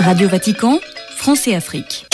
Radio Vatican, France et Afrique.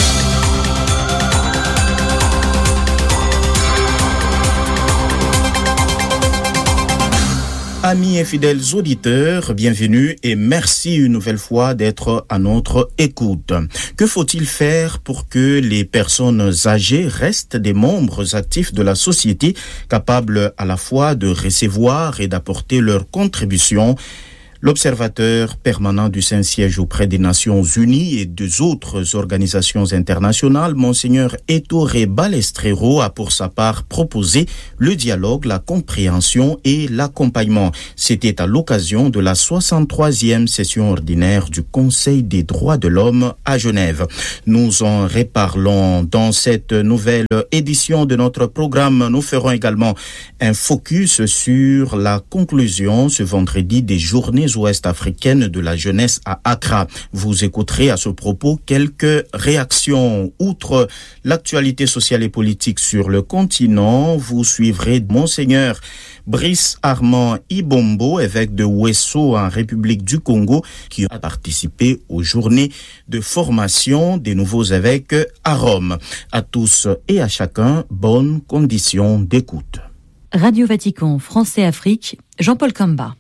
Amis et fidèles auditeurs, bienvenue et merci une nouvelle fois d'être à notre écoute. Que faut-il faire pour que les personnes âgées restent des membres actifs de la société, capables à la fois de recevoir et d'apporter leur contribution ? L'observateur permanent du Saint-Siège auprès des Nations Unies et des autres organisations internationales, Monseigneur Ettore Balestrero, a pour sa part proposé le dialogue, la compréhension et l'accompagnement. C'était à l'occasion de la 63e session ordinaire du Conseil des droits de l'homme à Genève. Nous en reparlons dans cette nouvelle édition de notre programme. Nous ferons également un focus sur la conclusion ce vendredi des journées ouest-africaine de la jeunesse à Accra. Vous écouterez à ce propos quelques réactions. Outre l'actualité sociale et politique sur le continent, vous suivrez Monseigneur Brice Armand Ibombo, évêque de Wesso en République du Congo, qui a participé aux journées de formation des nouveaux évêques à Rome. À tous et à chacun, bonnes conditions d'écoute. Radio Vatican, France et Afrique, Jean-Paul Kamba.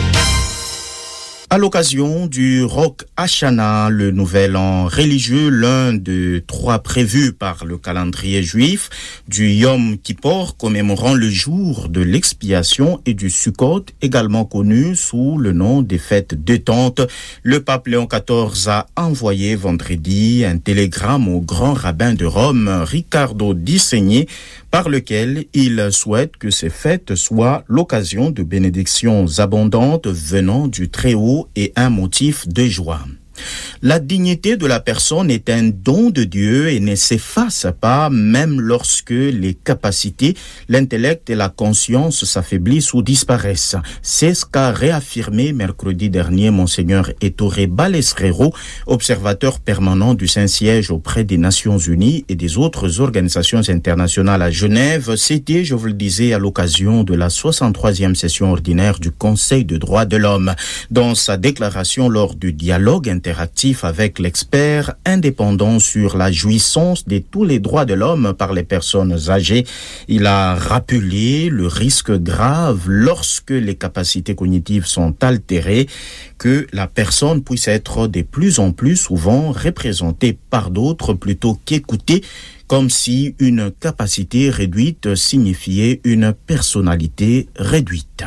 À l'occasion du Rosh Hashanah, le nouvel an religieux, l'un de 3 prévus par le calendrier juif, du Yom Kippur commémorant le jour de l'expiation et du Sukkot, également connu sous le nom des fêtes détente, le pape Léon XIV a envoyé vendredi un télégramme au grand rabbin de Rome, Riccardo Di Segni, par lequel il souhaite que ces fêtes soient l'occasion de bénédictions abondantes venant du Très-Haut et un motif de joie. La dignité de la personne est un don de Dieu et ne s'efface pas même lorsque les capacités, l'intellect et la conscience s'affaiblissent ou disparaissent. C'est ce qu'a réaffirmé mercredi dernier Monseigneur Ettore Balestrero, observateur permanent du Saint-Siège auprès des Nations Unies et des autres organisations internationales à Genève. C'était, je vous le disais, à l'occasion de la 63e session ordinaire du Conseil des droits de l'homme. Dans sa déclaration lors du dialogue interactif avec l'expert indépendant sur la jouissance de tous les droits de l'homme par les personnes âgées, il a rappelé le risque grave lorsque les capacités cognitives sont altérées, que la personne puisse être de plus en plus souvent représentée par d'autres plutôt qu'écoutée, comme si une capacité réduite signifiait une personnalité réduite.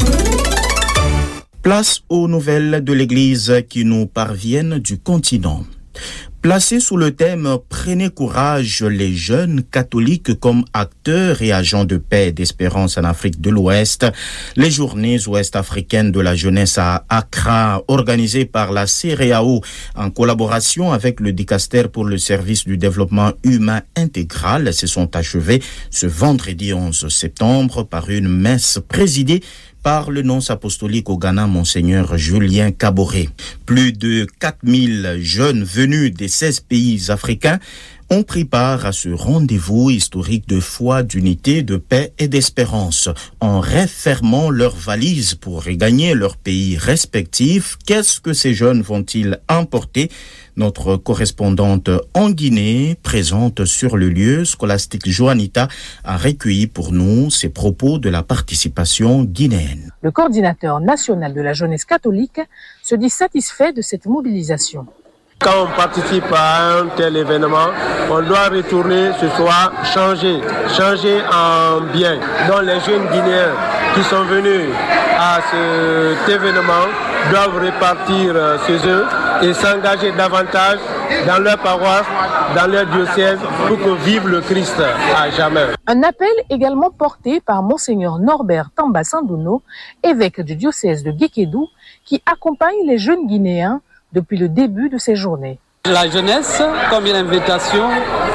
Place aux nouvelles de l'Église qui nous parviennent du continent. Placé sous le thème « Prenez courage les jeunes catholiques comme acteurs et agents de paix et d'espérance en Afrique de l'Ouest », les journées ouest-africaines de la jeunesse à Accra, organisées par la CEREAO en collaboration avec le Dicaster pour le service du développement humain intégral, se sont achevées ce vendredi 11 septembre par une messe présidée par le nonce apostolique au Ghana, Monseigneur Julien Kaboré. Plus de 4000 jeunes venus des 16 pays africains ont pris part à ce rendez-vous historique de foi, d'unité, de paix et d'espérance. En refermant leurs valises pour regagner leur pays respectif, qu'est-ce que ces jeunes vont-ils emporter ? Notre correspondante en Guinée, présente sur le lieu, Scolastique Joanita, a recueilli pour nous ses propos de la participation guinéenne. Le coordinateur national de la jeunesse catholique se dit satisfait de cette mobilisation. Quand on participe à un tel événement, on doit retourner ce soir, changer en bien. Donc les jeunes Guinéens qui sont venus à cet événement doivent repartir chez eux et s'engager davantage dans leur paroisse, dans leur diocèse, pour que vive le Christ à jamais. Un appel également porté par Monseigneur Norbert Tamba Sandouno, évêque du diocèse de Guékédou, qui accompagne les jeunes Guinéens depuis le début de ces journées. La jeunesse, comme une invitation,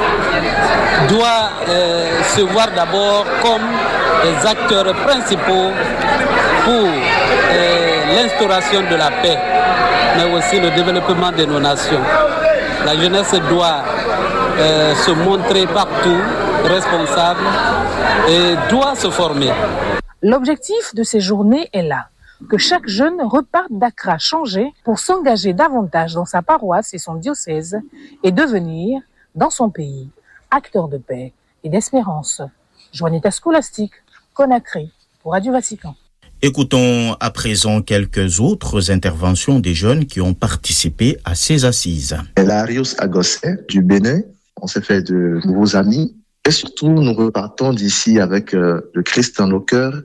doit se voir d'abord comme les acteurs principaux pour l'instauration de la paix, mais aussi le développement de nos nations. La jeunesse doit se montrer partout responsable et doit se former. L'objectif de ces journées est là, que chaque jeune reparte d'Accra changé pour s'engager davantage dans sa paroisse et son diocèse et devenir, dans son pays, acteur de paix et d'espérance. Juanita Scholastique, Conakry, pour Radio Vatican. Écoutons à présent quelques autres interventions des jeunes qui ont participé à ces assises. Larios Agosset du Bénin, on s'est fait de nouveaux amis et surtout nous repartons d'ici avec le Christ dans nos cœurs,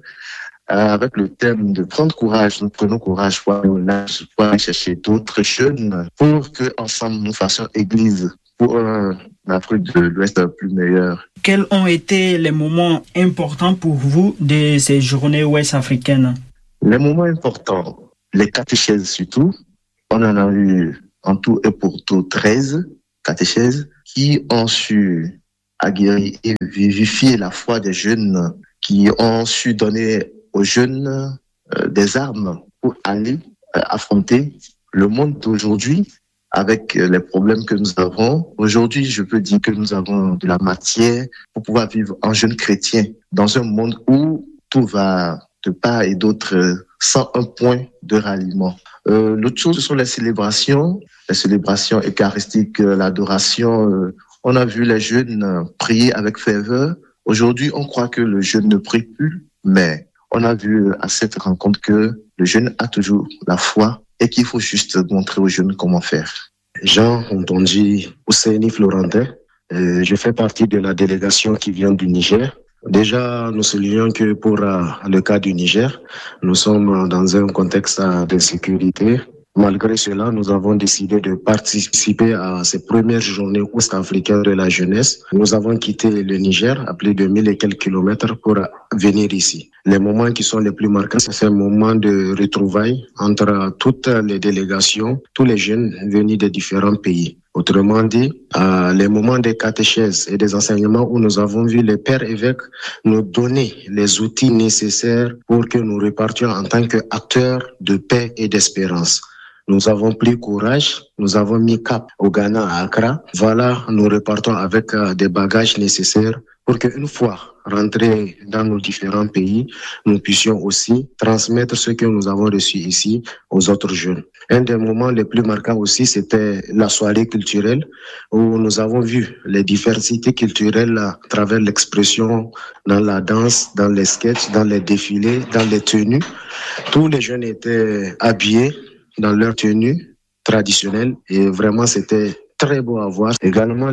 avec le thème de prendre courage. Nous prenons courage pour aller chercher d'autres jeunes pour qu'ensemble nous fassions église pour l'Afrique de l'Ouest plus meilleure. Quels ont été les moments importants pour vous de ces journées ouest-africaines? Les moments importants, les catéchèses surtout. On en a eu en tout et pour tout 13 catéchèses qui ont su aguerrir et vivifier la foi des jeunes, qui ont su donner aux jeunes des armes pour aller affronter le monde d'aujourd'hui. Avec les problèmes que nous avons, aujourd'hui, je peux dire que nous avons de la matière pour pouvoir vivre en jeune chrétien dans un monde où tout va de part et d'autre sans un point de ralliement. L'autre chose, ce sont les célébrations eucharistiques, l'adoration. On a vu les jeunes prier avec ferveur. Aujourd'hui, on croit que le jeune ne prie plus, mais on a vu à cette rencontre que le jeune a toujours la foi et qu'il faut juste montrer aux jeunes comment faire. Jean Ontonji Ousseini Florentin, je fais partie de la délégation qui vient du Niger. Déjà, nous soulignons que pour le cas du Niger, nous sommes dans un contexte d'insécurité. Malgré cela, nous avons décidé de participer à ces premières journées ouest-africaines de la jeunesse. Nous avons quitté le Niger à plus de 1000 et quelques kilomètres pour venir ici. Les moments qui sont les plus marquants, c'est un moment de retrouvailles entre toutes les délégations, tous les jeunes venus des différents pays. Autrement dit, les moments des catéchèses et des enseignements où nous avons vu les pères évêques nous donner les outils nécessaires pour que nous repartions en tant qu'acteurs de paix et d'espérance. Nous avons pris courage, nous avons mis cap au Ghana, à Accra. Voilà, nous repartons avec des bagages nécessaires pour qu'une fois rentrés dans nos différents pays, nous puissions aussi transmettre ce que nous avons reçu ici aux autres jeunes. Un des moments les plus marquants aussi, c'était la soirée culturelle où nous avons vu les diversités culturelles à travers l'expression dans la danse, dans les sketchs, dans les défilés, dans les tenues. Tous les jeunes étaient habillés dans leur tenue traditionnelle et vraiment c'était très beau à voir. Également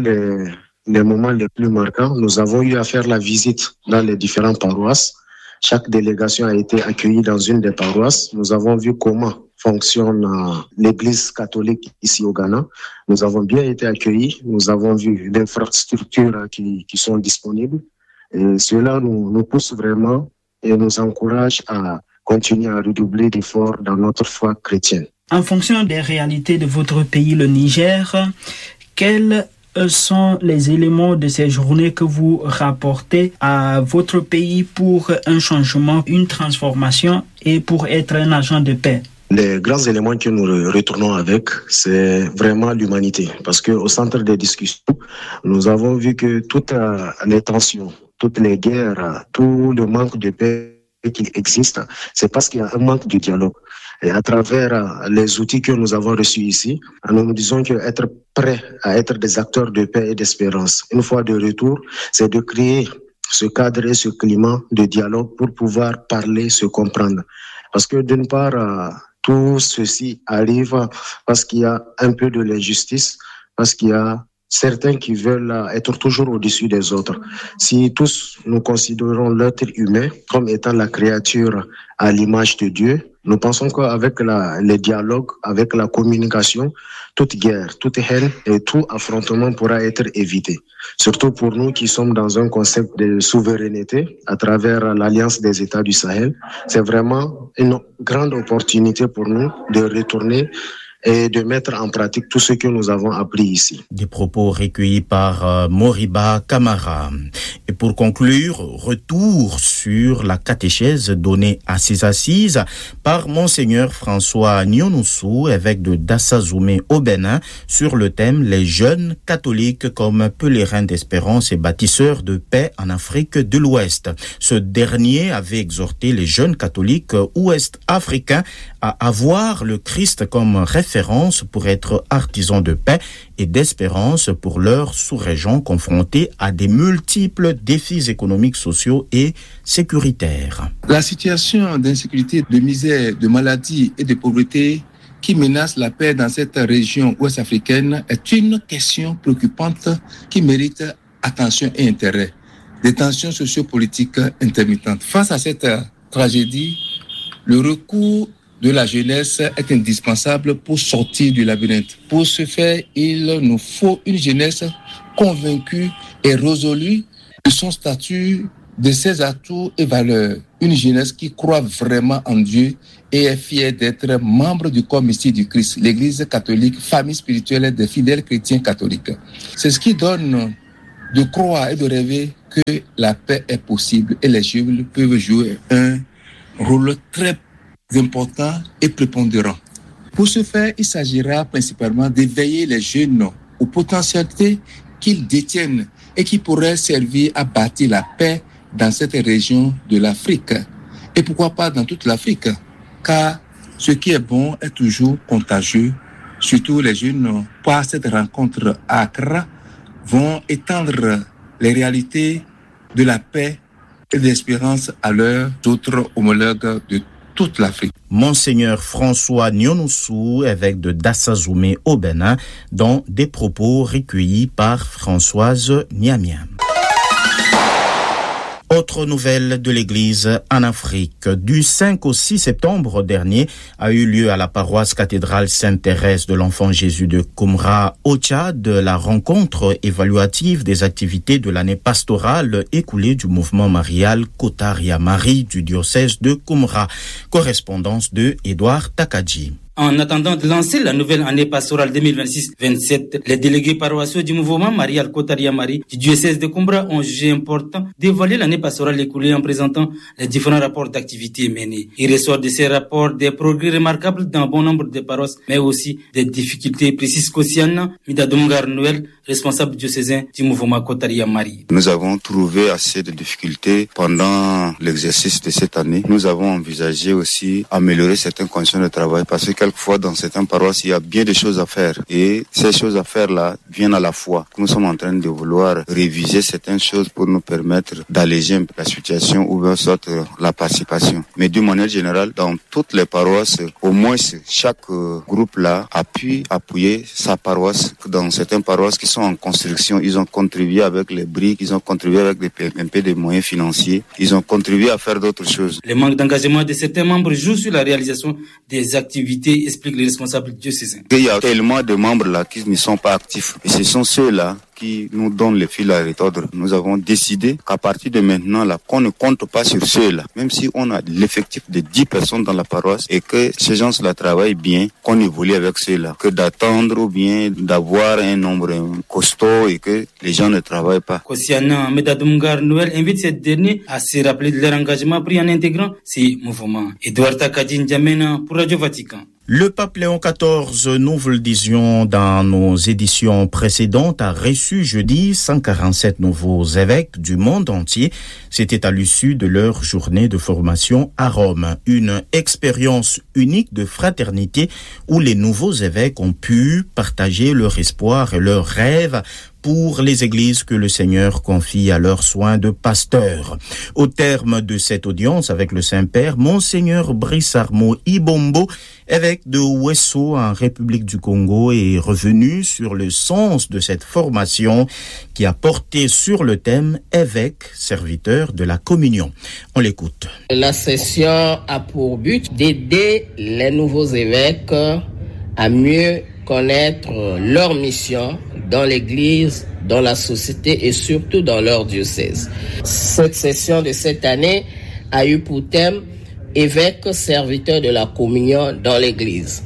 les moments les plus marquants, nous avons eu à faire la visite dans les différentes paroisses. Chaque délégation a été accueillie dans une des paroisses. Nous avons vu comment fonctionne l'église catholique ici au Ghana. Nous avons bien été accueillis. Nous avons vu les infrastructures qui sont disponibles. Et cela nous pousse vraiment et nous encourage à continuer à redoubler d'efforts dans notre foi chrétienne. En fonction des réalités de votre pays, le Niger, quels sont les éléments de ces journées que vous rapportez à votre pays pour un changement, une transformation et pour être un agent de paix? Les grands éléments que nous retournons avec, c'est vraiment l'humanité. Parce qu'au centre des discussions, nous avons vu que toutes les tensions, toutes les guerres, tout le manque de paix qu'il existe, c'est parce qu'il y a un manque de dialogue. Et à travers les outils que nous avons reçus ici, nous disons qu'être prêts à être des acteurs de paix et d'espérance, une fois de retour, c'est de créer ce cadre et ce climat de dialogue pour pouvoir parler, se comprendre. Parce que d'une part, tout ceci arrive parce qu'il y a un peu de l'injustice, parce qu'il y a certains qui veulent être toujours au-dessus des autres. Si tous nous considérons l'être humain comme étant la créature à l'image de Dieu, nous pensons qu'avec le dialogue, avec la communication, toute guerre, toute haine et tout affrontement pourra être évité. Surtout pour nous qui sommes dans un concept de souveraineté à travers l'Alliance des États du Sahel, c'est vraiment une grande opportunité pour nous de retourner et de mettre en pratique tout ce que nous avons appris ici. Des propos recueillis par Moriba Kamara. Et pour conclure, retour sur la catéchèse donnée à ces assises par Monseigneur François Nyonoussou, évêque de Dassazoumé au Bénin, sur le thème « Les jeunes catholiques comme pèlerins d'espérance et bâtisseurs de paix en Afrique de l'Ouest ». Ce dernier avait exhorté les jeunes catholiques ouest-africains à avoir le Christ comme référence pour être artisans de paix et d'espérance pour leur sous-région confrontée à des multiples défis économiques, sociaux et sécuritaires. La situation d'insécurité, de misère, de maladie et de pauvreté qui menace la paix dans cette région ouest-africaine est une question préoccupante qui mérite attention et intérêt. Des tensions sociopolitiques intermittentes. Face à cette tragédie, le recours de la jeunesse est indispensable pour sortir du labyrinthe. Pour ce faire, il nous faut une jeunesse convaincue et résolue de son statut, de ses atouts et valeurs. Une jeunesse qui croit vraiment en Dieu et est fière d'être membre du corps mystique du Christ, l'Église catholique, famille spirituelle des fidèles chrétiens catholiques. C'est ce qui donne de croire et de rêver que la paix est possible et les jeunes peuvent jouer un rôle très important et prépondérant. Pour ce faire, il s'agira principalement d'éveiller les jeunes aux potentialités qu'ils détiennent et qui pourraient servir à bâtir la paix dans cette région de l'Afrique. Et pourquoi pas dans toute l'Afrique, car ce qui est bon est toujours contagieux. Surtout les jeunes, par cette rencontre à Accra, vont étendre les réalités de la paix et de l'espérance à leurs autres homologues de toute l'Afrique. Monseigneur François Nyonoussou, évêque de Dassazoumé au Bénin, dans des propos recueillis par Françoise Niamiam. Autre nouvelle de l'Église en Afrique. Du 5 au 6 septembre dernier a eu lieu à la paroisse cathédrale Sainte-Thérèse de l'Enfant Jésus de Koumra au Tchad la rencontre évaluative des activités de l'année pastorale écoulée du mouvement marial Kotaria Marie du diocèse de Koumra. Correspondance de Édouard Takadji. En attendant de lancer la nouvelle année pastorale 2026-27, les délégués paroissiaux du mouvement marial Kotaria Marie du diocèse de Koumra ont jugé important d'évaluer l'année pastorale écoulée en présentant les différents rapports d'activités menées. Il ressort de ces rapports des progrès remarquables dans bon nombre de paroisses, mais aussi des difficultés précises qu'Ossiana Midadumgar Noël, responsable diocésain du mouvement Kotaria Marie. Nous avons trouvé assez de difficultés pendant l'exercice de cette année. Nous avons envisagé aussi améliorer certaines conditions de travail parce que quelquefois dans certaines paroisses, il y a bien des choses à faire. Et ces choses à faire-là viennent à la fois. Nous sommes en train de vouloir réviser certaines choses pour nous permettre d'alléger un peu la situation ou bien sorte la participation. Mais d'une manière générale, dans toutes les paroisses, au moins chaque groupe-là a pu appuyer sa paroisse. Dans certaines paroisses qui sont en construction, ils ont contribué avec les briques, ils ont contribué avec un peu de moyens financiers, ils ont contribué à faire d'autres choses. Le manque d'engagement de certains membres joue sur la réalisation des activités, expliquent les responsables diocésains. Il y a tellement de membres là qui ne sont pas actifs. Et ce sont ceux-là qui nous donnent le fil à retordre. Nous avons décidé qu'à partir de maintenant, là, qu'on ne compte pas sur ceux-là. Même si on a l'effectif de 10 personnes dans la paroisse et que ces gens-là travaillent bien, qu'on évolue avec ceux-là. Que d'attendre ou bien d'avoir un nombre costaud et que les gens ne travaillent pas. Ossiana Midadumgar Noël invite ces derniers à se rappeler de leur engagement pris en intégrant ces mouvements. Édouard Takadji N'Djamena pour Radio Vatican. Le pape Léon XIV, nous vous le disions dans nos éditions précédentes, a reçu jeudi 147 nouveaux évêques du monde entier. C'était à l'issue de leur journée de formation à Rome. Une expérience unique de fraternité où les nouveaux évêques ont pu partager leur espoir et leurs rêves pour les églises que le Seigneur confie à leurs soins de pasteurs. Au terme de cette audience avec le Saint-Père, Monseigneur Brice Armo Ibombo, évêque de Ouesso en République du Congo, est revenu sur le sens de cette formation qui a porté sur le thème évêque, serviteur de la communion. On l'écoute. La session a pour but d'aider les nouveaux évêques à mieux connaître leur mission dans l'Église, dans la société et surtout dans leur diocèse. Cette session de cette année a eu pour thème évêque serviteur de la communion dans l'Église.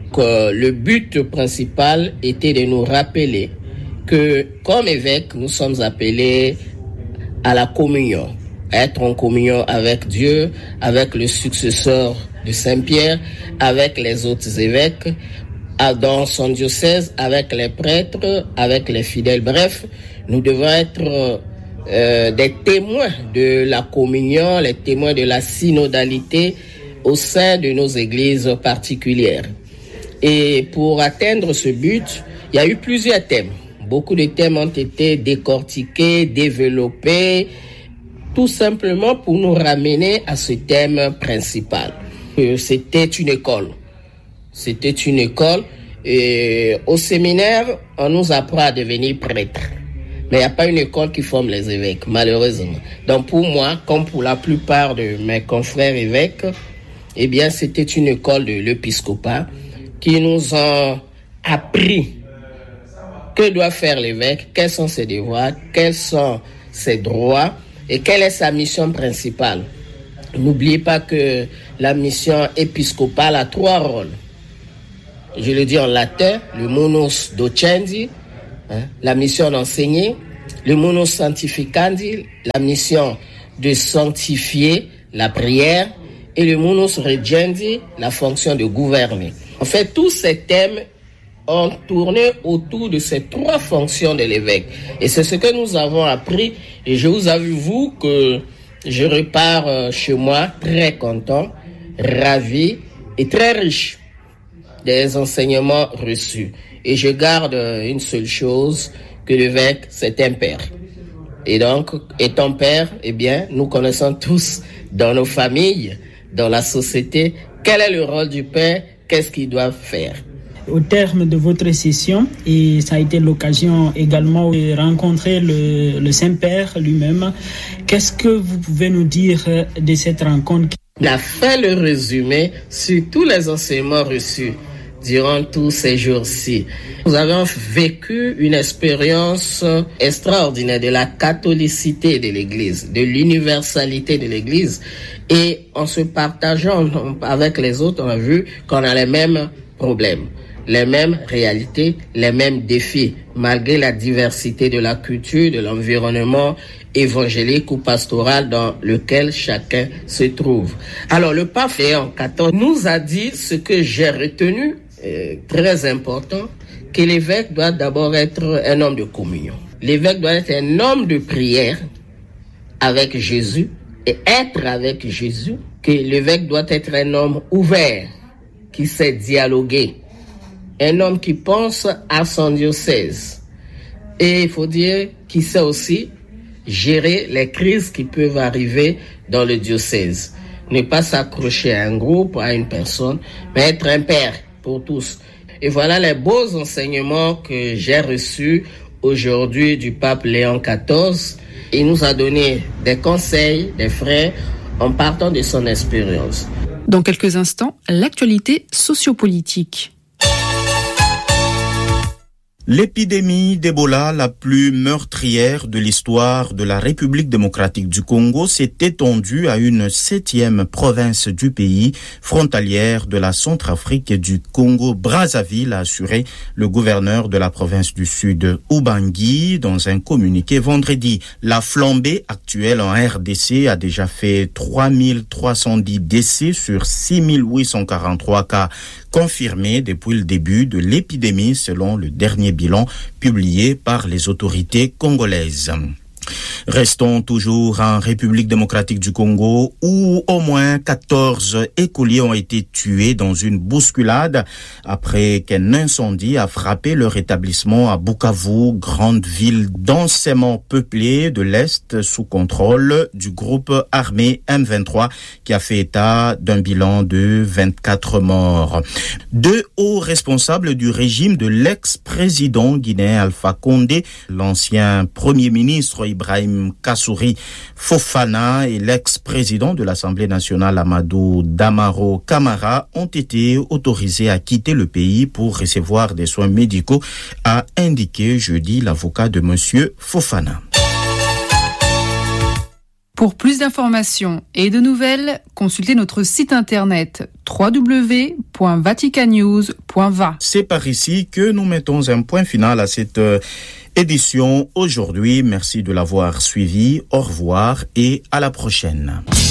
Le but principal était de nous rappeler que comme évêque, nous sommes appelés à la communion. être en communion avec Dieu, avec le successeur de Saint-Pierre, avec les autres évêques, dans son diocèse, avec les prêtres, avec les fidèles. Bref, nous devons être des témoins de la communion, les témoins de la synodalité au sein de nos églises particulières. Et pour atteindre ce but, il y a eu plusieurs thèmes. Beaucoup de thèmes ont été décortiqués, développés, tout simplement pour nous ramener à ce thème principal. C'était une école. C'était une école. Et au séminaire, on nous apprend à devenir prêtre. Mais il n'y a pas une école qui forme les évêques, malheureusement. Donc pour moi, comme pour la plupart de mes confrères évêques, eh bien, c'était une école de l'épiscopat qui nous a appris que doit faire l'évêque, quels sont ses devoirs, quels sont ses droits et quelle est sa mission principale. N'oubliez pas que la mission épiscopale a 3 rôles. Je le dis en latin, le munus docendi, la mission d'enseigner, le munus sanctificandi, la mission de sanctifier la prière, et le munus regendi, la fonction de gouverner. En fait, tous ces thèmes ont tourné autour de ces 3 fonctions de l'évêque. Et c'est ce que nous avons appris. Et je vous avoue que je repars chez moi très content, ravi et très riche des enseignements reçus. Et je garde une seule chose, que l'évêque, c'est un père. Et donc, étant père, eh bien, nous connaissons tous dans nos familles, dans la société, quel est le rôle du père, qu'est-ce qu'il doit faire. Au terme de votre session, et ça a été l'occasion également de rencontrer le Saint-Père lui-même, qu'est-ce que vous pouvez nous dire de cette rencontre? Il a fait le résumé sur tous les enseignements reçus durant tous ces jours-ci. Nous avons vécu une expérience extraordinaire de la catholicité de l'Église, de l'universalité de l'Église. Et en se partageant avec les autres, on a vu qu'on a les mêmes problèmes, les mêmes réalités, les mêmes défis, malgré la diversité de la culture, de l'environnement évangélique ou pastoral dans lequel chacun se trouve. Alors, le pape Léon XIV nous a dit ce que j'ai retenu, très important, que l'évêque doit d'abord être un homme de communion. L'évêque doit être un homme de prière avec Jésus et être avec Jésus, que l'évêque doit être un homme ouvert, qui sait dialoguer, un homme qui pense à son diocèse. Et il faut dire qu'il sait aussi gérer les crises qui peuvent arriver dans le diocèse. Ne pas s'accrocher à un groupe, à une personne, mais être un père pour tous. Et voilà les beaux enseignements que j'ai reçus aujourd'hui du pape Léon XIV. Il nous a donné des conseils, des frères, en partant de son expérience. Dans quelques instants, l'actualité sociopolitique. L'épidémie d'Ebola la plus meurtrière de l'histoire de la République démocratique du Congo s'est étendue à une 7e province du pays, frontalière de la Centrafrique et du Congo-Brazzaville, a assuré le gouverneur de la province du Sud, Ubangi, dans un communiqué vendredi. La flambée actuelle en RDC a déjà fait 3310 décès sur 6843 cas confirmés depuis le début de l'épidémie, selon le dernier bilan publié par les autorités congolaises. Restons toujours en République démocratique du Congo, où au moins 14 écoliers ont été tués dans une bousculade après qu'un incendie a frappé leur établissement à Bukavu, grande ville densément peuplée de l'Est sous contrôle du groupe armé M23, qui a fait état d'un bilan de 24 morts. 2 hauts responsables du régime de l'ex-président guinéen Alpha Condé, l'ancien premier ministre Ibrahim Kassouri Fofana et l'ex-président de l'Assemblée nationale Amadou Damaro Camara ont été autorisés à quitter le pays pour recevoir des soins médicaux, a indiqué jeudi l'avocat de monsieur Fofana. Pour plus d'informations et de nouvelles, consultez notre site internet www.vaticannews.va. C'est par ici que nous mettons un point final à cette édition aujourd'hui. Merci de l'avoir suivi. Au revoir et à la prochaine.